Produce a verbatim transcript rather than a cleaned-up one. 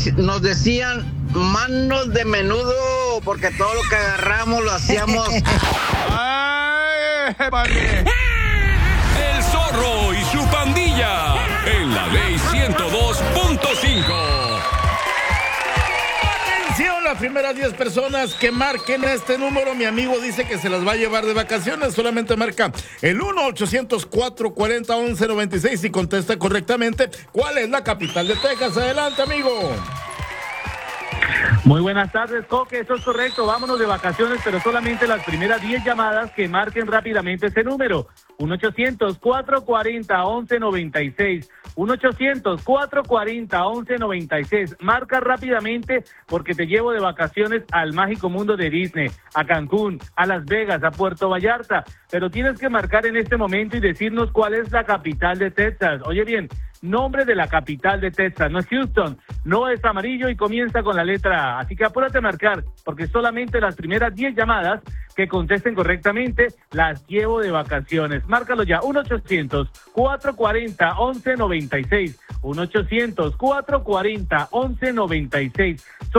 nos decían manos de menudo, porque todo lo que agarramos lo hacíamos. ¡Ay, vale! El Zorro y su pandilla en la ley ciento dos punto cinco. Atención, las primeras diez personas que marquen este número, mi amigo dice que se las va a llevar de vacaciones. Solamente marca el uno ochocientos, cuatrocientos cuarenta, once noventa y seis y contesta correctamente cuál es la capital de Texas. Adelante, amigo. Muy buenas tardes, Coque, eso es correcto, vámonos de vacaciones, pero solamente las primeras diez llamadas que marquen rápidamente ese número, uno ochocientos, cuatrocientos cuarenta, once noventa y seis, uno ochocientos, cuatrocientos cuarenta, once noventa y seis, marca rápidamente porque te llevo de vacaciones al mágico mundo de Disney, a Cancún, a Las Vegas, a Puerto Vallarta, pero tienes que marcar en este momento y decirnos cuál es la capital de Texas. Oye bien, nombre de la capital de Texas, no es Houston, no es amarillo y comienza con la letra A. Así que apúrate a marcar, porque solamente las primeras diez llamadas que contesten correctamente las llevo de vacaciones. Márcalo ya, uno ochocientos, cuatrocientos cuarenta, once noventa y seis, uno ochocientos, cuatrocientos cuarenta, once noventa y seis.